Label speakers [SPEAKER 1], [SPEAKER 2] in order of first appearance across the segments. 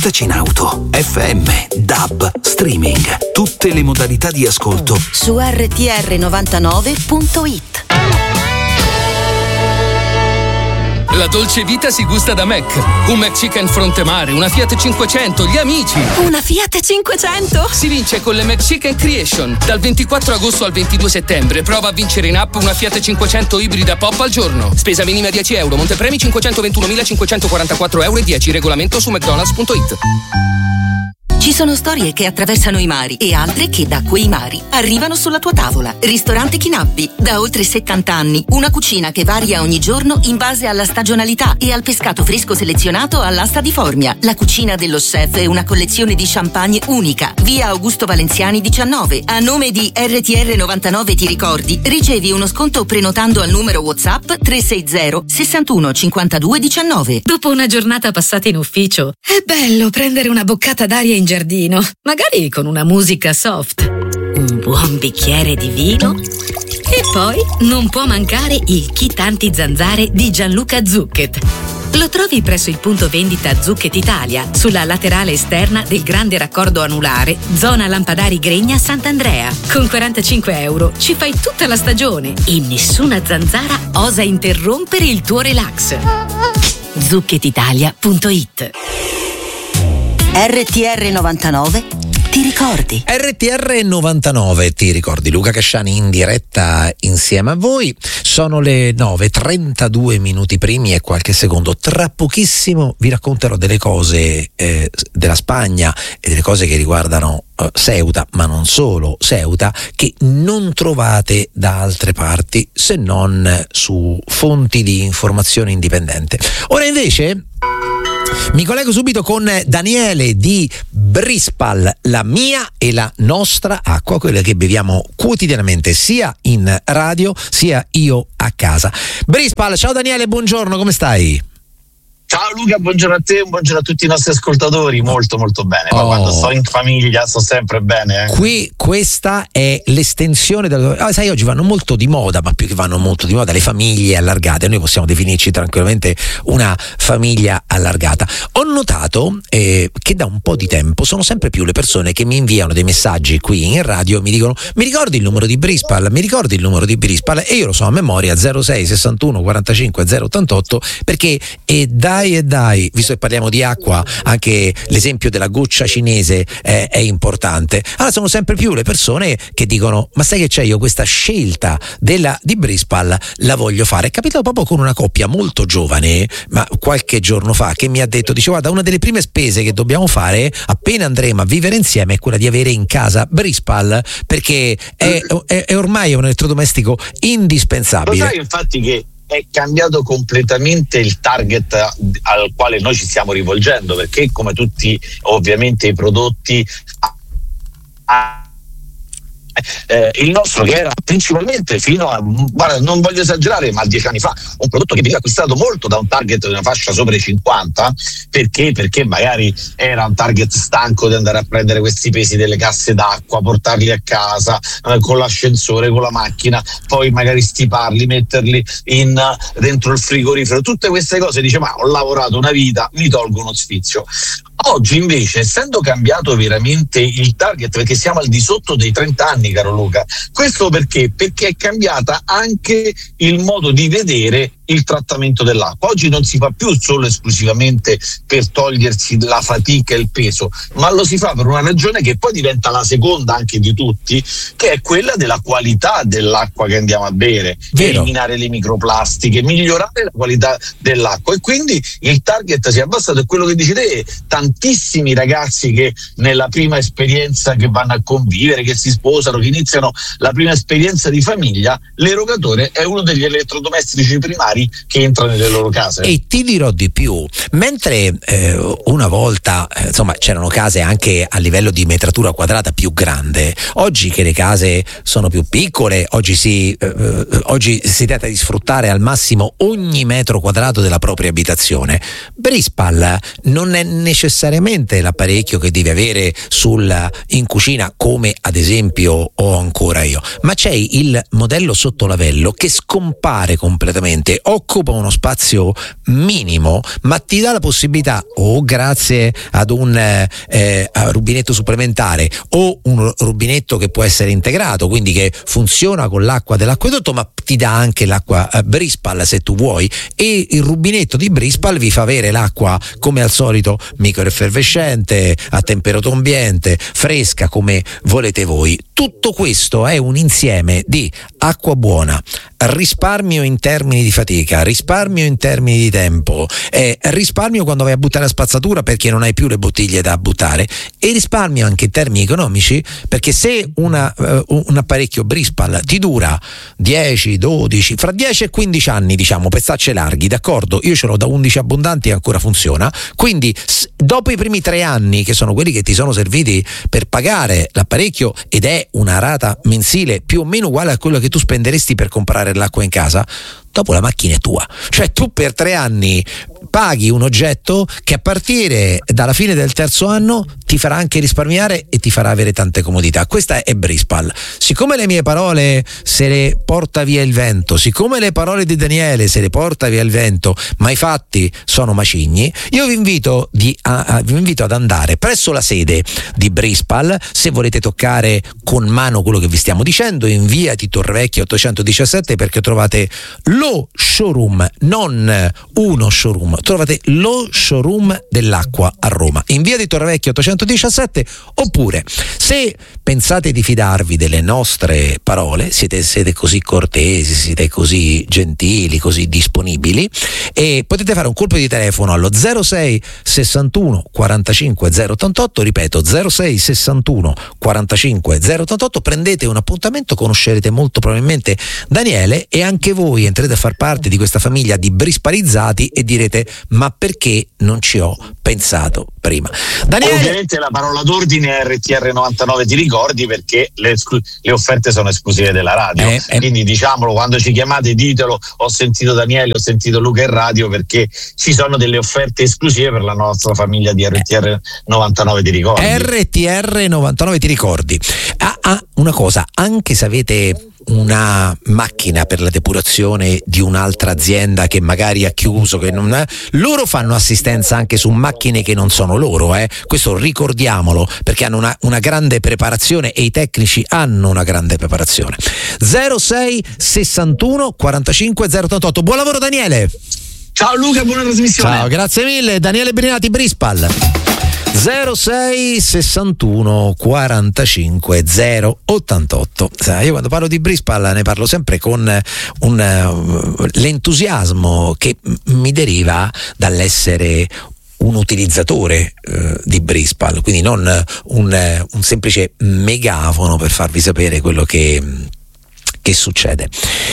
[SPEAKER 1] Ascoltaci in auto, FM, DAB, streaming, tutte le modalità di ascolto
[SPEAKER 2] su rtr99.it.
[SPEAKER 3] La dolce vita si gusta da Mac. Un McChicken fronte mare, una Fiat 500, gli amici.
[SPEAKER 2] Una Fiat 500?
[SPEAKER 3] Si vince con le McChicken Creation. Dal 24 agosto al 22 settembre prova a vincere in app una Fiat 500 ibrida pop al giorno. Spesa minima 10 euro, montepremi 521.544 euro e 10. Regolamento su mcdonalds.it.
[SPEAKER 2] Ci sono storie che attraversano i mari e altre che da quei mari arrivano sulla tua tavola. Ristorante Chinabbi, da oltre 70 anni. Una cucina che varia ogni giorno in base alla stagionalità e al pescato fresco selezionato all'asta di Formia. La cucina dello chef è una collezione di champagne unica. Via Augusto Valenziani 19. A nome di RTR 99 Ti ricordi, ricevi uno sconto prenotando al numero WhatsApp 360 61 52 19.
[SPEAKER 4] Dopo una giornata passata in ufficio, è bello prendere una boccata d'aria in giardino, magari con una musica soft, un buon bicchiere di vino e poi non può mancare il kit anti-zanzare di Gianluca Zucchet. Lo trovi presso il punto vendita Zucchet Italia, sulla laterale esterna del grande raccordo anulare, zona Lampadari Gregna Sant'Andrea. Con 45 euro ci fai tutta la stagione e nessuna zanzara osa interrompere il tuo relax. zucchetitalia.it.
[SPEAKER 2] RTR 99 Ti ricordi?
[SPEAKER 5] RTR 99 Ti ricordi, Luca Casciani in diretta insieme a voi. Sono le 9:32 minuti primi e qualche secondo. Tra pochissimo vi racconterò delle cose della Spagna e delle cose che riguardano Ceuta, ma non solo Ceuta, che non trovate da altre parti se non su fonti di informazione indipendente. Ora invece mi collego subito con Daniele di Brispal, la mia e la nostra acqua, quella che beviamo quotidianamente sia in radio sia io a casa. Brispal, ciao Daniele, buongiorno, come stai?
[SPEAKER 6] Ciao Luca, buongiorno a te, buongiorno a tutti i nostri ascoltatori, molto molto bene. Ma quando sto in famiglia sto sempre bene.
[SPEAKER 5] Qui questa è l'estensione sai, oggi vanno molto di moda, ma più che vanno molto di moda le famiglie allargate. Noi possiamo definirci tranquillamente una famiglia allargata. Ho notato che da un po' di tempo sono sempre più le persone che mi inviano dei messaggi qui in radio, mi dicono: mi ricordi il numero di Brispal? Mi ricordi il numero di Brispal? E io lo so a memoria, 06 61 45 088, perché dai, visto che parliamo di acqua, anche l'esempio della goccia cinese è importante. Allora sono sempre più le persone che dicono: ma sai che c'è, io questa scelta di Brispal la voglio fare. È capitato proprio con una coppia molto giovane, ma qualche giorno fa, che mi ha detto, dice: guarda, una delle prime spese che dobbiamo fare appena andremo a vivere insieme è quella di avere in casa Brispal, perché è ormai un elettrodomestico indispensabile.
[SPEAKER 6] Lo sai infatti che è cambiato completamente il target al quale noi ci stiamo rivolgendo, perché come tutti ovviamente i prodotti il nostro, che era principalmente fino a, guarda, non voglio esagerare, ma 10 anni fa, un prodotto che veniva acquistato molto da un target di una fascia sopra i 50, perché magari era un target stanco di andare a prendere questi pesi delle casse d'acqua, portarli a casa con l'ascensore, con la macchina, poi magari stiparli, metterli dentro il frigorifero, tutte queste cose. Dice: ma ho lavorato una vita, mi tolgo uno sfizio. Oggi invece, essendo cambiato veramente il target, perché siamo al di sotto dei 30 anni, caro Luca, questo perché è cambiata anche il modo di vedere il trattamento dell'acqua. Oggi non si fa più solo esclusivamente per togliersi la fatica e il peso, ma lo si fa per una ragione che poi diventa la seconda anche di tutti, che è quella della qualità dell'acqua che andiamo a bere. Vero. Eliminare le microplastiche, migliorare la qualità dell'acqua, e quindi il target si è abbassato. È quello che dici te: tantissimi ragazzi che nella prima esperienza, che vanno a convivere, che si sposano, che iniziano la prima esperienza di famiglia, l'erogatore è uno degli elettrodomestici primari che entra nelle loro case.
[SPEAKER 5] E ti dirò di più: mentre una volta insomma c'erano case anche a livello di metratura quadrata più grande, oggi che le case sono più piccole, oggi si tratta di sfruttare al massimo ogni metro quadrato della propria abitazione. Brispal non è necessariamente l'apparecchio che devi avere in cucina, come ad esempio ho ancora io, ma c'è il modello sottolavello che scompare completamente. occupa uno spazio minimo, ma ti dà la possibilità, o grazie ad un rubinetto supplementare o un rubinetto che può essere integrato, quindi che funziona con l'acqua dell'acquedotto, ma ti dà anche l'acqua Brispal se tu vuoi, e il rubinetto di Brispal vi fa avere l'acqua come al solito microeffervescente, a temperatura ambiente, fresca come volete voi. Tutto questo è un insieme di acqua buona, risparmio in termini di fatica, risparmio in termini di tempo, risparmio quando vai a buttare la spazzatura perché non hai più le bottiglie da buttare, e risparmio anche in termini economici, perché se un apparecchio Brispal ti dura 10, 12, fra 10 e 15 anni, diciamo, pezzacce larghi, d'accordo? Io ce l'ho da 11 abbondanti e ancora funziona, quindi dopo i primi 3 anni, che sono quelli che ti sono serviti per pagare l'apparecchio, ed è una rata mensile più o meno uguale a quello che tu spenderesti per comprare l'acqua in casa, dopo la macchina è tua. Cioè tu per 3 anni paghi un oggetto che a partire dalla fine del terzo anno ti farà anche risparmiare e ti farà avere tante comodità. Questa è Brispal. Siccome le mie parole se le porta via il vento, siccome le parole di Daniele se le porta via il vento, ma i fatti sono macigni, io vi invito ad andare presso la sede di Brispal, se volete toccare con mano quello che vi stiamo dicendo, in via Tito Torrevecchia 817, perché trovate lo showroom, non uno showroom, trovate lo showroom dell'acqua a Roma, in via di Torrevecchia 817. Oppure, se pensate di fidarvi delle nostre parole, siete così cortesi, siete così gentili, così disponibili, e potete fare un colpo di telefono allo 06 61 45 088, ripeto 06 61 45 088, prendete un appuntamento, conoscerete molto probabilmente Daniele e anche voi entrerete a far parte di questa famiglia di brispalizzati e direte: ma perché non ci ho pensato prima? Daniele,
[SPEAKER 6] ovviamente la parola d'ordine è RTR 99, ti ricordi, perché le offerte sono esclusive della radio, quindi diciamolo, quando ci chiamate ditelo: ho sentito Daniele, ho sentito Luca in radio, perché ci sono delle offerte esclusive per la nostra famiglia di RTR 99, ti ricordi?
[SPEAKER 5] RTR 99, ti ricordi? Una cosa, anche se avete una macchina per la depurazione di un'altra azienda che magari ha chiuso, che non è, loro fanno assistenza anche su macchine che non sono loro, questo ricordiamolo, perché hanno una grande preparazione e i tecnici hanno una grande preparazione. 06 61 45 088. Buon lavoro Daniele.
[SPEAKER 6] Ciao Luca, buona trasmissione.
[SPEAKER 5] Ciao, grazie mille. Daniele Brinati, Brispal. 06 61 45 088. Io quando parlo di Brispal ne parlo sempre con l'entusiasmo che mi deriva dall'essere un utilizzatore di Brispal, quindi non un semplice megafono per farvi sapere quello che succede.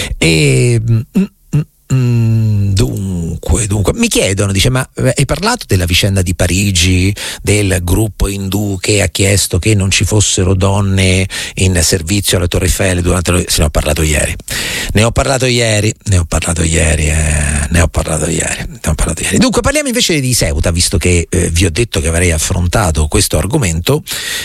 [SPEAKER 5] Dunque, mi chiedono, dice: ma hai parlato della vicenda di Parigi, del gruppo indù che ha chiesto che non ci fossero donne in servizio alla Torre Eiffel durante ne ho parlato ieri. Dunque, parliamo invece di Ceuta, visto che vi ho detto che avrei affrontato questo argomento,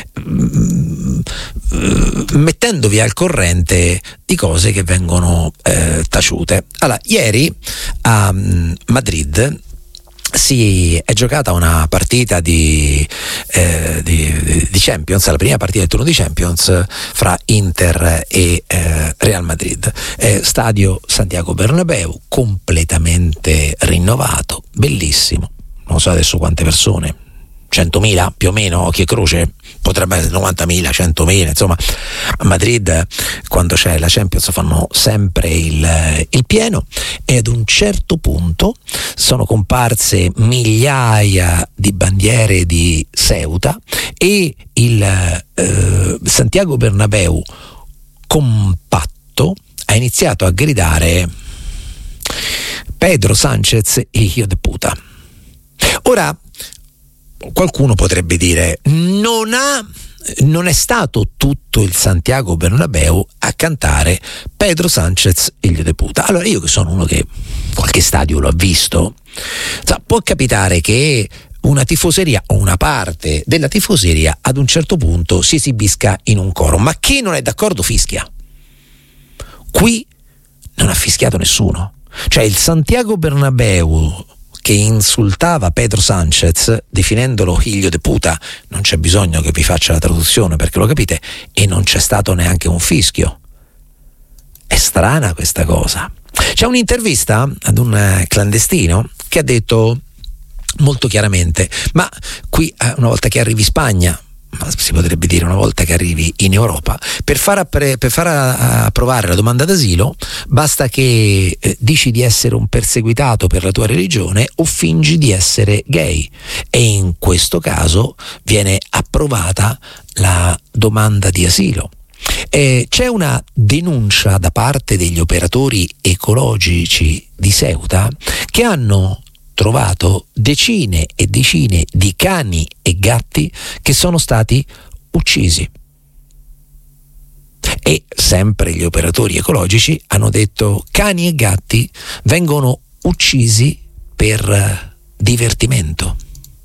[SPEAKER 5] mettendovi al corrente di cose che vengono taciute. Allora, ieri a Madrid si è giocata una partita di Champions, la prima partita del turno di Champions fra Inter e Real Madrid. Stadio Santiago Bernabéu completamente rinnovato, bellissimo, non so adesso quante persone, 100.000 più o meno, occhio e croce, potrebbe essere 90.000, 100.000, insomma a Madrid quando c'è la Champions fanno sempre il pieno, e ad un certo punto sono comparse migliaia di bandiere di Ceuta e il Santiago Bernabéu compatto ha iniziato a gridare Pedro Sánchez e hijo de puta. Ora qualcuno potrebbe dire: non è stato tutto il Santiago Bernabéu a cantare Pedro Sánchez hijo de puta. Allora, io che sono uno che qualche stadio lo ha visto, può capitare che una tifoseria o una parte della tifoseria ad un certo punto si esibisca in un coro, ma chi non è d'accordo fischia. Qui non ha fischiato nessuno. Cioè il Santiago Bernabéu che insultava Pedro Sánchez definendolo higlio de puta, non c'è bisogno che vi faccia la traduzione perché lo capite, e non c'è stato neanche un fischio. È strana questa cosa. C'è un'intervista ad un clandestino che ha detto molto chiaramente: ma qui una volta che arrivi in Spagna, ma si potrebbe dire una volta che arrivi in Europa, per far approvare la domanda d'asilo basta che dici di essere un perseguitato per la tua religione o fingi di essere gay, e in questo caso viene approvata la domanda di asilo. C'è una denuncia da parte degli operatori ecologici di Ceuta che hanno trovato decine e decine di cani e gatti che sono stati uccisi. E sempre gli operatori ecologici hanno detto: cani e gatti vengono uccisi per divertimento.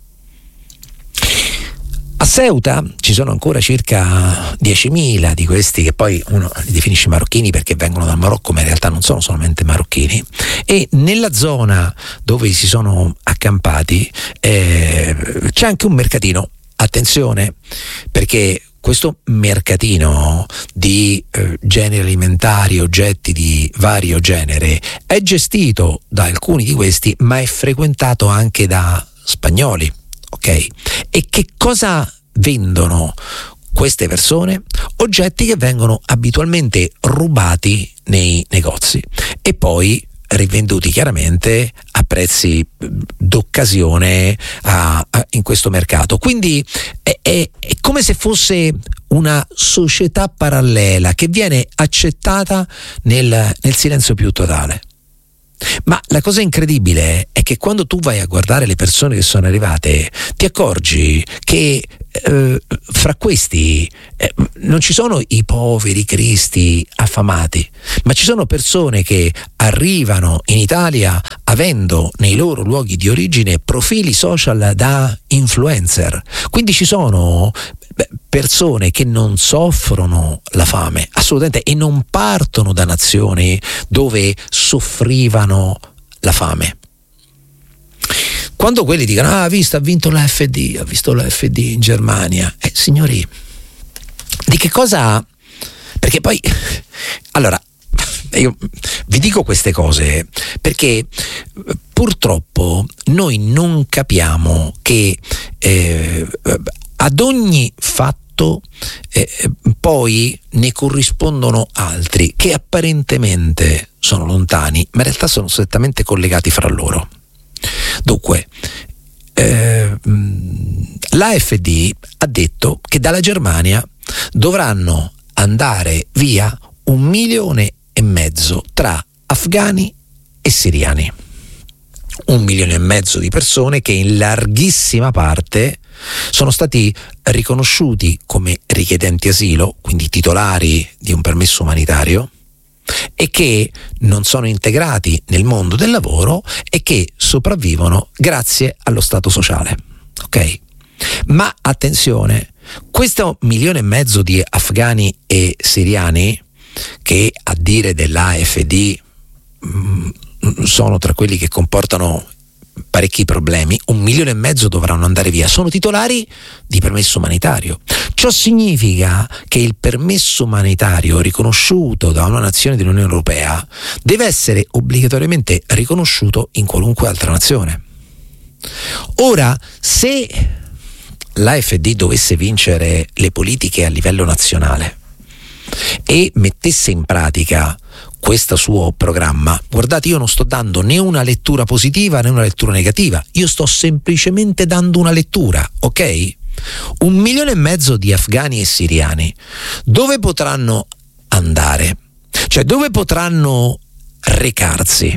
[SPEAKER 5] A Ceuta ci sono ancora circa 10.000 di questi, che poi uno li definisce marocchini perché vengono dal Marocco, ma in realtà non sono solamente marocchini, e nella zona dove si sono accampati c'è anche un mercatino. Attenzione, perché questo mercatino di generi alimentari, oggetti di vario genere, è gestito da alcuni di questi, ma è frequentato anche da spagnoli. Ok? E che cosa vendono queste persone? Oggetti che vengono abitualmente rubati nei negozi e poi rivenduti chiaramente a prezzi d'occasione in questo mercato. Quindi è come se fosse una società parallela che viene accettata nel silenzio più totale. Ma la cosa incredibile è che quando tu vai a guardare le persone che sono arrivate, ti accorgi che fra questi non ci sono i poveri cristi affamati, ma ci sono persone che arrivano in Italia avendo nei loro luoghi di origine profili social da influencer. Quindi ci sono persone che non soffrono la fame assolutamente e non partono da nazioni dove soffrivano la fame. Quando quelli dicono: ha vinto l'AfD, ha visto l'AfD in Germania, signori, di che cosa? Perché poi allora io vi dico queste cose perché purtroppo noi non capiamo che ad ogni fatto poi ne corrispondono altri che apparentemente sono lontani, ma in realtà sono strettamente collegati fra loro. Dunque, l'AfD ha detto che dalla Germania dovranno andare via 1,5 milioni tra afghani e siriani. 1,5 milioni di persone che in larghissima parte sono stati riconosciuti come richiedenti asilo, quindi titolari di un permesso umanitario, e che non sono integrati nel mondo del lavoro e che sopravvivono grazie allo Stato sociale. Ok? Ma attenzione, questo 1,5 milioni di afghani e siriani, che a dire dell'AfD sono tra quelli che comportano parecchi problemi, 1,5 milioni dovranno andare via, sono titolari di permesso umanitario. Ciò significa che il permesso umanitario riconosciuto da una nazione dell'Unione Europea deve essere obbligatoriamente riconosciuto in qualunque altra nazione. Ora, se l'AfD dovesse vincere le politiche a livello nazionale e mettesse in pratica questo suo programma, guardate, io non sto dando né una lettura positiva né una lettura negativa, io sto semplicemente dando una lettura, ok? 1,5 milioni di afghani e siriani dove potranno andare? Cioè, dove potranno recarsi?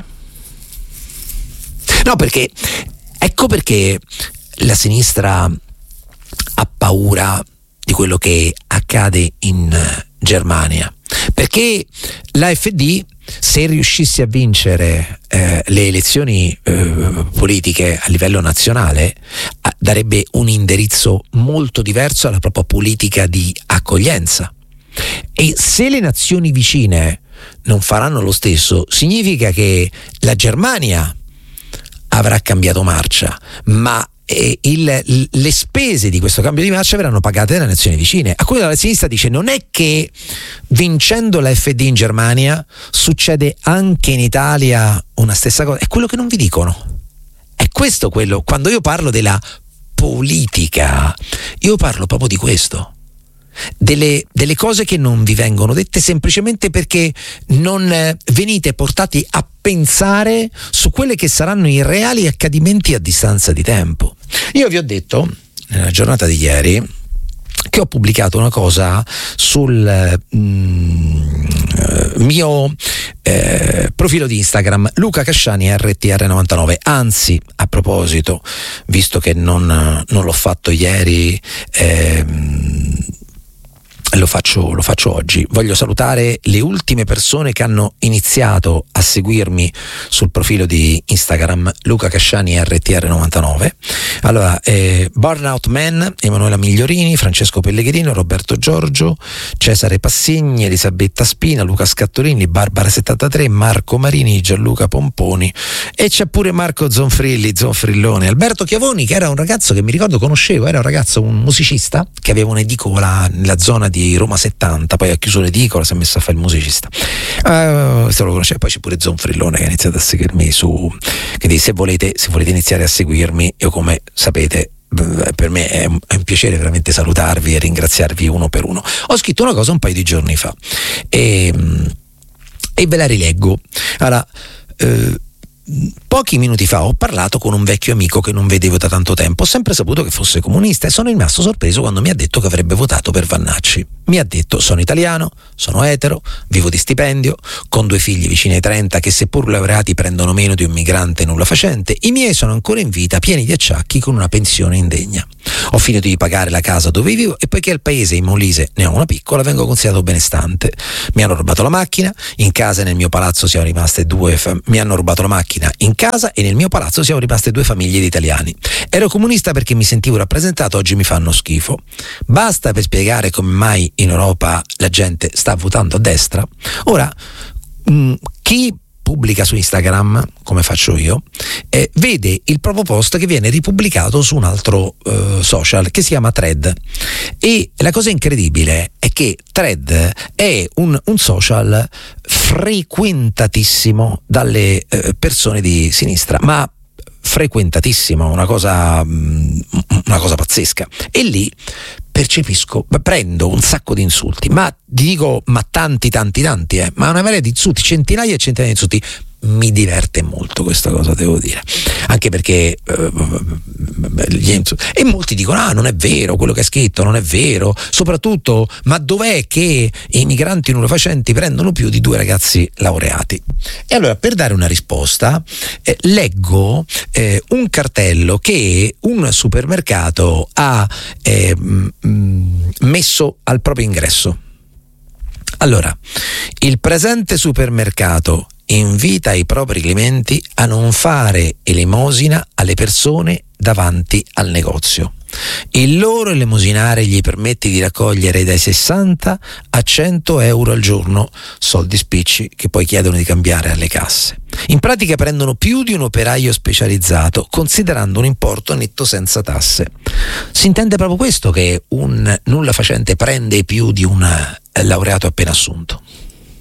[SPEAKER 5] No, perché ecco perché la sinistra ha paura di quello che accade in Germania, perché l'AfD, se riuscisse a vincere le elezioni politiche a livello nazionale, darebbe un indirizzo molto diverso alla propria politica di accoglienza. E se le nazioni vicine non faranno lo stesso, significa che la Germania avrà cambiato marcia, ma le spese di questo cambio di marcia verranno pagate dalle nazioni vicine. A cui la sinistra dice: non è che vincendo la FD in Germania succede anche in Italia una stessa cosa. È quello che non vi dicono. È questo quello. Quando io parlo della politica, io parlo proprio di questo. Delle cose che non vi vengono dette semplicemente perché non venite portati a pensare su quelle che saranno i reali accadimenti a distanza di tempo. Io vi ho detto nella giornata di ieri che ho pubblicato una cosa sul mio profilo di Instagram, Luca Casciani RTR99. Anzi, a proposito, visto che non l'ho fatto ieri, lo faccio oggi. Voglio salutare le ultime persone che hanno iniziato a seguirmi sul profilo di Instagram Luca Casciani RTR99. Allora, Burnout Man, Emanuela Migliorini, Francesco Pellegrino, Roberto Giorgio, Cesare Passigni, Elisabetta Spina, Luca Scattolini, Barbara 73, Marco Marini, Gianluca Pomponi, e c'è pure Marco Zonfrillone, Alberto Chiavoni, che era un ragazzo che mi ricordo conoscevo, era un musicista che aveva un'edicola nella zona di Roma 70, poi ha chiuso l'edicola, si è messo a fare il musicista. Se lo conoscete. Poi c'è pure Zonfrillone che ha iniziato a seguirmi quindi se volete iniziare a seguirmi, io, come sapete, per me è un piacere veramente salutarvi e ringraziarvi uno per uno. Ho scritto una cosa un paio di giorni fa e ve la rileggo. Allora, pochi minuti fa ho parlato con un vecchio amico che non vedevo da tanto tempo. Ho sempre saputo che fosse comunista e sono rimasto sorpreso quando mi ha detto che avrebbe votato per Vannacci. Mi ha detto: sono italiano, sono etero, vivo di stipendio, con 2 figli vicini ai 30 che seppur laureati prendono meno di un migrante nulla facente. I miei sono ancora in vita, pieni di acciacchi, con una pensione indegna. Ho finito di pagare la casa dove vivo e poiché al paese in Molise ne ho una piccola, vengo considerato benestante. Mi hanno rubato la macchina, in casa e nel mio palazzo siamo rimaste mi hanno rubato la macchina in casa e nel mio palazzo siamo rimaste 2 famiglie di italiani. Ero comunista perché mi sentivo rappresentato, oggi mi fanno schifo. Basta per spiegare come mai in Europa la gente sta votando a destra. Ora, chi pubblica su Instagram, come faccio io, vede il proprio post che viene ripubblicato su un altro social che si chiama Thread, e la cosa incredibile è che Thread è un social frequentatissimo dalle persone di sinistra, ma frequentatissimo, una cosa pazzesca. E lì prendo un sacco di insulti, ma dico tanti, ma una marea di insulti, centinaia e centinaia di insulti. Mi diverte molto questa cosa, devo dire, anche perché e molti dicono: non è vero quello che hai scritto, non è vero, soprattutto, ma dov'è che i migranti nulla facenti prendono più di 2 ragazzi laureati? E allora, per dare una risposta, leggo un cartello che un supermercato ha messo al proprio ingresso. Allora, il presente supermercato invita i propri clienti a non fare elemosina alle persone davanti al negozio. Il loro elemosinare gli permette di raccogliere dai 60 a 100 euro al giorno, soldi spicci che poi chiedono di cambiare alle casse. In pratica prendono più di un operaio specializzato, considerando un importo netto senza tasse. Si intende proprio questo, che un nulla facente prende più di un laureato appena assunto.